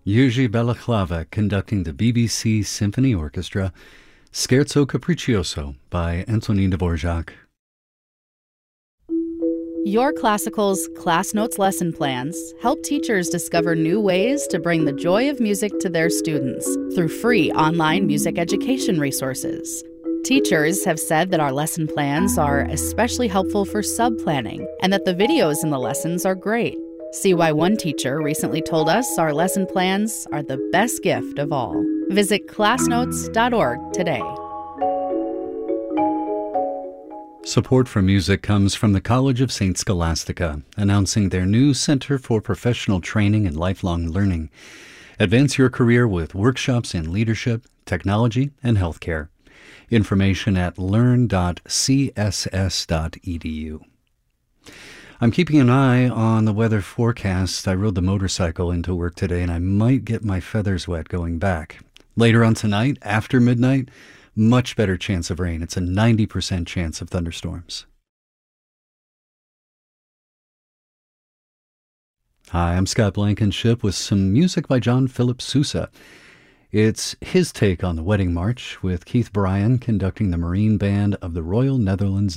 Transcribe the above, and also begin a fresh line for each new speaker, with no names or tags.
Jiří Balaclava conducting the BBC Symphony Orchestra, Scherzo Capriccioso by Antonin Dvorak.
Your Classical's Class Notes lesson plans help teachers discover new ways to bring the joy of music to their students through free online music education resources. Teachers have said that our lesson plans are especially helpful for sub-planning and that the videos in the lessons are great. See why one teacher recently told us our lesson plans are the best gift of all. Visit classnotes.org today.
Support for music comes from the College of St. Scholastica, announcing their new Center for Professional Training and Lifelong Learning. Advance your career with workshops in leadership, technology, and healthcare. Information at learn.css.edu. I'm keeping an eye on the weather forecast. I rode the motorcycle into work today, and I might get my feathers wet going back. Later on tonight, after midnight, much better chance of rain. It's a 90% chance of thunderstorms. Hi, I'm Scott Blankenship with some music by John Philip Sousa. It's his take on the Wedding March, with Keith Bryan conducting the Marine Band of the Royal Netherlands